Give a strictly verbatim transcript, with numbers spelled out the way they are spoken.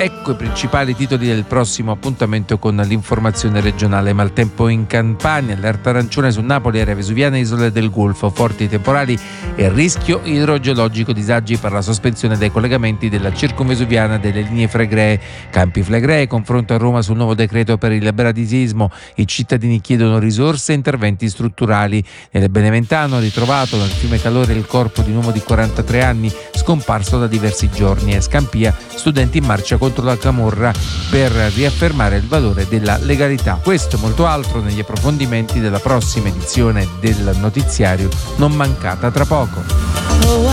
Ecco i principali titoli del prossimo appuntamento con l'informazione regionale. Maltempo in Campania, allerta arancione su Napoli, area vesuviana e isole del Golfo, forti temporali e rischio idrogeologico, disagi per la sospensione dei collegamenti della circonvesuviana delle linee Flegree. Campi Flegrei, confronto a Roma sul nuovo decreto per il bradisismo. I cittadini chiedono risorse e interventi strutturali. Nel Beneventano, ritrovato nel fiume Calore il corpo di un uomo di quarantatré anni scomparso da diversi giorni. A Scampia, studenti in marcia contro la camorra per riaffermare il valore della legalità. Questo e molto altro negli approfondimenti della prossima edizione del notiziario, non mancata tra poco.